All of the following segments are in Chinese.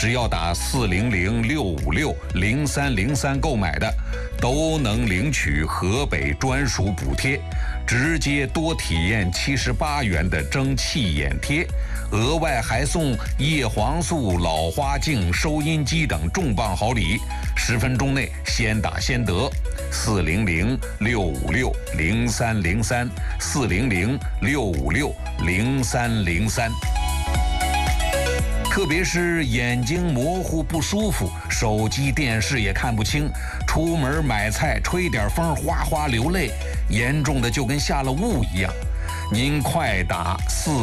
只要打400-656-0303购买的，都能领取河北专属补贴，直接多体验78元的蒸汽眼贴，额外还送叶黄素、老花镜、收音机等重磅好礼，10分钟内先打先得。400-656-0303，400-656-0303。特别是眼睛模糊不舒服，手机电视也看不清，出门买菜吹点风哗哗流泪，严重的就跟下了雾一样。您快打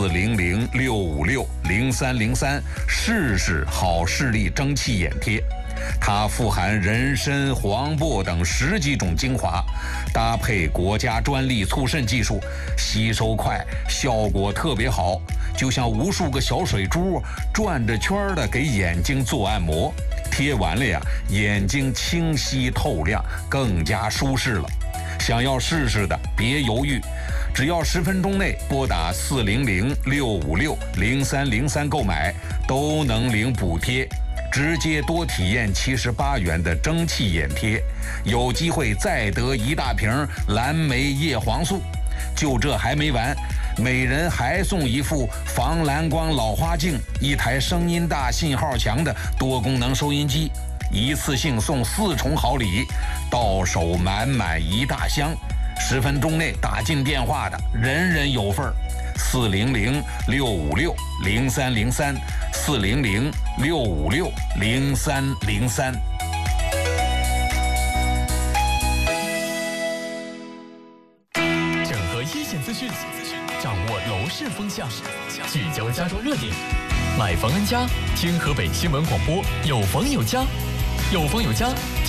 400-656-0303试试好视力蒸汽眼贴。它富含人参、黄柏等10几种精华，搭配国家专利促渗技术，吸收快，效果特别好，就像无数个小水珠转着圈的给眼睛做按摩，贴完了呀，眼睛清晰透亮，更加舒适了。想要试试的别犹豫，只要10分钟内拨打400-656-0303购买，都能领补贴，直接多体验78元的蒸汽眼贴，有机会再得1大瓶蓝莓叶黄素。就这还没完，每人还送一副防蓝光老花镜，1台声音大、信号强的多功能收音机，一次性送4重好礼，到手满满1大箱。10分钟内打进电话的，人人有份儿。400-656-0303，400-656-0303。 整合一线资讯，掌握楼市风向，聚焦家装热点。买房安家，听河北新闻广播，有房有家，有房有家。